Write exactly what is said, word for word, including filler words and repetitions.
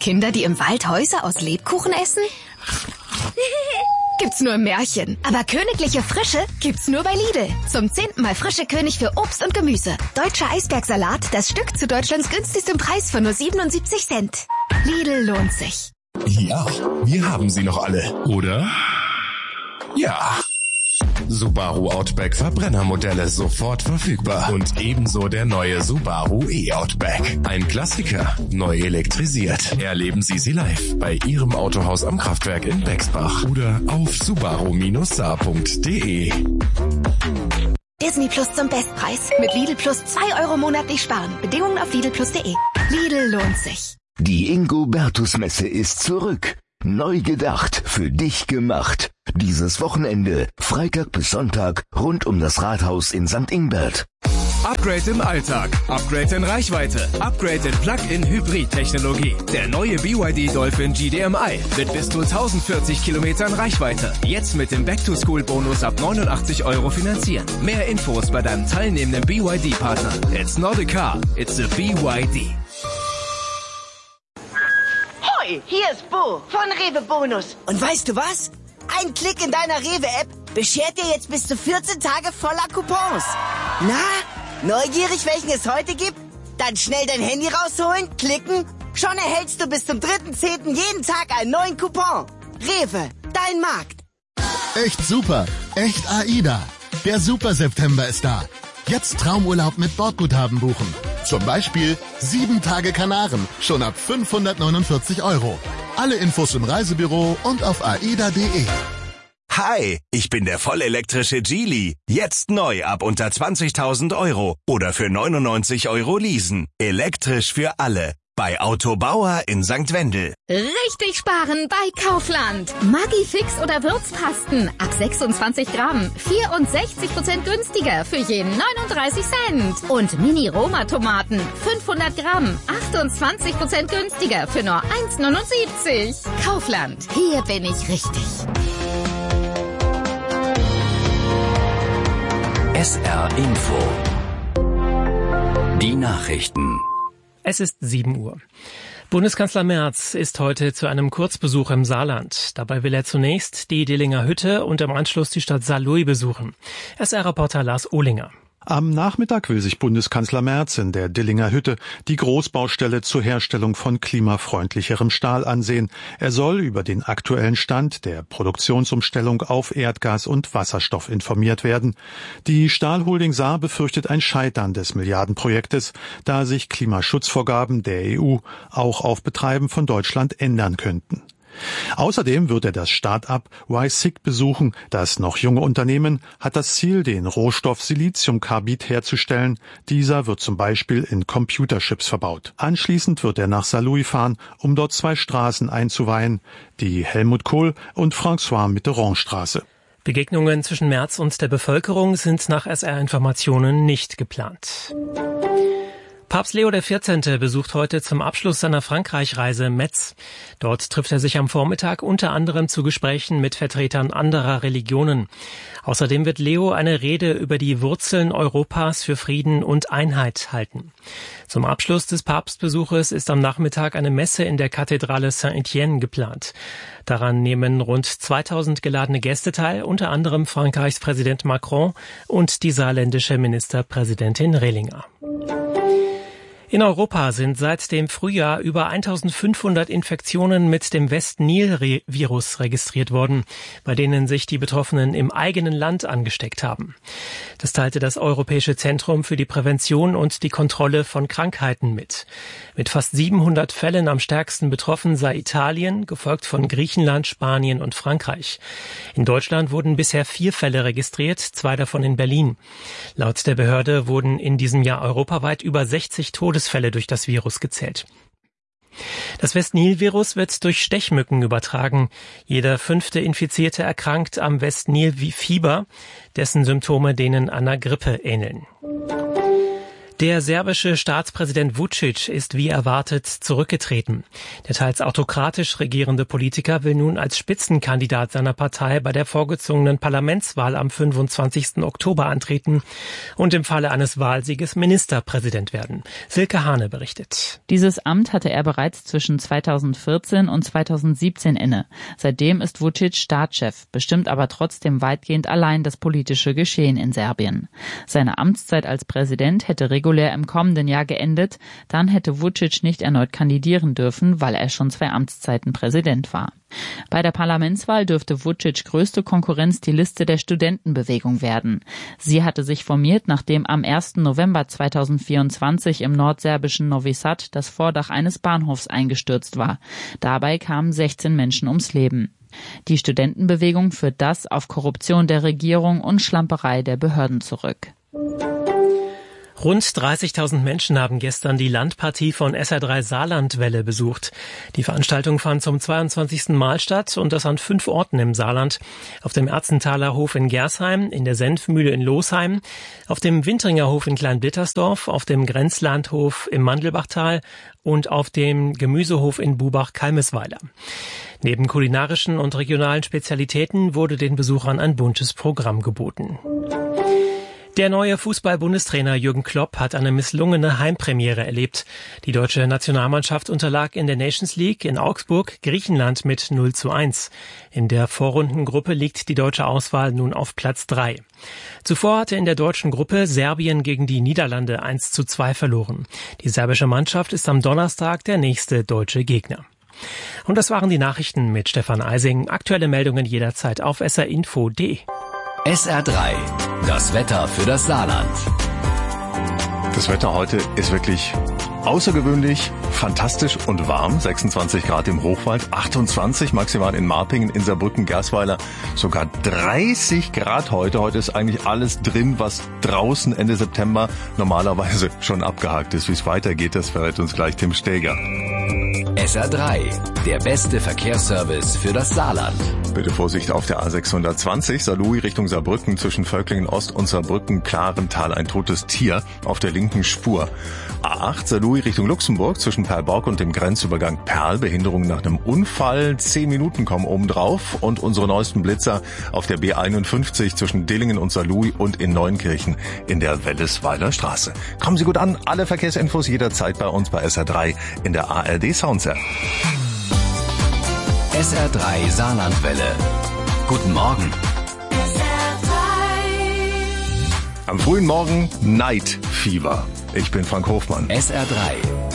Kinder, die im Wald Häuser aus Lebkuchen essen? Gibt's nur im Märchen. Aber königliche Frische gibt's nur bei Lidl. Zum zehnten Mal frische König für Obst und Gemüse. Deutscher Eisbergsalat, das Stück zu Deutschlands günstigstem Preis von nur siebenundsiebzig Cent. Lidl lohnt sich. Ja, wir haben sie noch alle, oder? Ja. Subaru Outback Verbrennermodelle sofort verfügbar. Und ebenso der neue Subaru E-Outback. Ein Klassiker, neu elektrisiert. Erleben Sie sie live bei Ihrem Autohaus am Kraftwerk in Bexbach oder auf subaru Bindestrich saar punkt de. Disney Plus zum Bestpreis. Mit Lidl Plus zwei Euro monatlich sparen. Bedingungen auf lidl plus punkt de. Lidl lohnt sich. Die Ingo-Bertus-Messe ist zurück. Neu gedacht, für dich gemacht. Dieses Wochenende, Freitag bis Sonntag, rund um das Rathaus in Sankt Ingbert. Upgrade im Alltag, Upgrade in Reichweite, Upgrade in Plug-in-Hybrid-Technologie. Der neue B Y D Dolphin G D M I mit bis zu tausendvierzig Kilometern Reichweite. Jetzt mit dem Back-to-School-Bonus ab neunundachtzig Euro finanzieren. Mehr Infos bei deinem teilnehmenden B Y D-Partner. It's not a car, it's a B Y D. Hoi, hier ist Bo von Rewe Bonus. Und weißt du was? Ein Klick in deiner Rewe-App beschert dir jetzt bis zu vierzehn Tage voller Coupons. Na, neugierig, welchen es heute gibt? Dann schnell dein Handy rausholen, klicken. Schon erhältst du bis zum dritten zehnten jeden Tag einen neuen Coupon. Rewe, dein Markt. Echt super, echt AIDA. Der Super September ist da. Jetzt Traumurlaub mit Bordguthaben buchen. Zum Beispiel sieben Tage Kanaren, schon ab fünfhundertneunundvierzig Euro. Alle Infos im Reisebüro und auf aida punkt de. Hi, ich bin der vollelektrische Geely. Jetzt neu ab unter zwanzigtausend Euro oder für neunundneunzig Euro leasen. Elektrisch für alle. Bei Autobauer in Sankt Wendel. Richtig sparen bei Kaufland. Maggi Fix oder Würzpasten ab sechsundzwanzig Gramm. vierundsechzig Prozent günstiger für jeden neununddreißig Cent. Und Mini-Roma-Tomaten fünfhundert Gramm. achtundzwanzig Prozent günstiger für nur eins neunundsiebzig. Kaufland. Hier bin ich richtig. S R Info. Die Nachrichten. Es ist sieben Uhr. Bundeskanzler Merz ist heute zu einem Kurzbesuch im Saarland. Dabei will er zunächst die Dillinger Hütte und im Anschluss die Stadt Saarlouis besuchen. S R-Reporter Lars Ohlinger. Am Nachmittag will sich Bundeskanzler Merz in der Dillinger Hütte die Großbaustelle zur Herstellung von klimafreundlicherem Stahl ansehen. Er soll über den aktuellen Stand der Produktionsumstellung auf Erdgas und Wasserstoff informiert werden. Die Stahlholding Saar befürchtet ein Scheitern des Milliardenprojektes, da sich Klimaschutzvorgaben der E U auch auf Betreiben von Deutschland ändern könnten. Außerdem wird er das Start-up Y S I C besuchen. Das noch junge Unternehmen hat das Ziel, den Rohstoff Siliziumkarbid herzustellen. Dieser wird zum Beispiel in Computerchips verbaut. Anschließend wird er nach Saarlouis fahren, um dort zwei Straßen einzuweihen, die Helmut Kohl und François Mitterrand Straße. Begegnungen zwischen Merz und der Bevölkerung sind nach S R-Informationen nicht geplant. Papst Leo der vierzehnte besucht heute zum Abschluss seiner Frankreich-Reise Metz. Dort trifft er sich am Vormittag unter anderem zu Gesprächen mit Vertretern anderer Religionen. Außerdem wird Leo eine Rede über die Wurzeln Europas für Frieden und Einheit halten. Zum Abschluss des Papstbesuches ist am Nachmittag eine Messe in der Kathedrale Saint-Étienne geplant. Daran nehmen rund zweitausend geladene Gäste teil, unter anderem Frankreichs Präsident Macron und die saarländische Ministerpräsidentin Rehlinger. In Europa sind seit dem Frühjahr über eintausendfünfhundert Infektionen mit dem West-Nil-Virus registriert worden, bei denen sich die Betroffenen im eigenen Land angesteckt haben. Das teilte das Europäische Zentrum für die Prävention und die Kontrolle von Krankheiten mit. Mit fast siebenhundert Fällen am stärksten betroffen sei Italien, gefolgt von Griechenland, Spanien und Frankreich. In Deutschland wurden bisher vier Fälle registriert, zwei davon in Berlin. Laut der Behörde wurden in diesem Jahr europaweit über sechzig Todesfälle durch das Virus gezählt. Das West-Nil-Virus wird durch Stechmücken übertragen. Jeder fünfte Infizierte erkrankt am West-Nil-Fieber, dessen Symptome denen einer Grippe ähneln. Der serbische Staatspräsident Vučić ist wie erwartet zurückgetreten. Der teils autokratisch regierende Politiker will nun als Spitzenkandidat seiner Partei bei der vorgezogenen Parlamentswahl am fünfundzwanzigsten Oktober antreten und im Falle eines Wahlsieges Ministerpräsident werden. Silke Hane berichtet. Dieses Amt hatte er bereits zwischen zweitausendvierzehn und zweitausendsiebzehn inne. Seitdem ist Vučić Staatschef, bestimmt aber trotzdem weitgehend allein das politische Geschehen in Serbien. Seine Amtszeit als Präsident hätte regulär im kommenden Jahr geendet, dann hätte Vučić nicht erneut kandidieren dürfen, weil er schon zwei Amtszeiten Präsident war. Bei der Parlamentswahl dürfte Vučić größte Konkurrenz die Liste der Studentenbewegung werden. Sie hatte sich formiert, nachdem am ersten November zweitausendvierundzwanzig im nordserbischen Novi Sad das Vordach eines Bahnhofs eingestürzt war. Dabei kamen sechzehn Menschen ums Leben. Die Studentenbewegung führt das auf Korruption der Regierung und Schlamperei der Behörden zurück. Rund dreißigtausend Menschen haben gestern die Landpartie von S R drei Saarlandwelle besucht. Die Veranstaltung fand zum zweiundzwanzigsten Mal statt und das an fünf Orten im Saarland. Auf dem Erzenthaler Hof in Gersheim, in der Senfmühle in Losheim, auf dem Wintringer Hof in Kleinblittersdorf, auf dem Grenzlandhof im Mandelbachtal und auf dem Gemüsehof in Bubach-Kalmesweiler. Neben kulinarischen und regionalen Spezialitäten wurde den Besuchern ein buntes Programm geboten. Der neue Fußball-Bundestrainer Jürgen Klopp hat eine misslungene Heimpremiere erlebt. Die deutsche Nationalmannschaft unterlag in der Nations League in Augsburg Griechenland mit null zu eins. In der Vorrundengruppe liegt die deutsche Auswahl nun auf Platz drei. Zuvor hatte in der deutschen Gruppe Serbien gegen die Niederlande eins zu zwei verloren. Die serbische Mannschaft ist am Donnerstag der nächste deutsche Gegner. Und das waren die Nachrichten mit Stefan Eising. Aktuelle Meldungen jederzeit auf s r info punkt d e. S R drei, das Wetter für das Saarland. Das Wetter heute ist wirklich außergewöhnlich, fantastisch und warm. sechsundzwanzig Grad im Hochwald, achtundzwanzig maximal in Marpingen, in Saarbrücken, Gersweiler, sogar dreißig Grad heute. Heute ist eigentlich alles drin, was draußen Ende September normalerweise schon abgehakt ist. Wie es weitergeht, das verrät uns gleich Tim Steger. S R drei, der beste Verkehrsservice für das Saarland. Bitte Vorsicht auf der A sechshundertzwanzig, Saarlouis Richtung Saarbrücken, zwischen Völklingen Ost und Saarbrücken, Klarental, ein totes Tier auf der linken Spur. A acht, Saarlouis Richtung Luxemburg, zwischen Perlborg und dem Grenzübergang Perl, Behinderung nach einem Unfall, zehn Minuten kommen oben drauf. Und unsere neuesten Blitzer auf der B einundfünfzig zwischen Dillingen und Saarlouis und in Neunkirchen in der Wellesweiler Straße. Kommen Sie gut an, alle Verkehrsinfos jederzeit bei uns bei S R drei in der A R D Soundset. S R drei Saarlandwelle. Guten Morgen. Am frühen Morgen Night Fever. Ich bin Frank Hofmann. S R drei.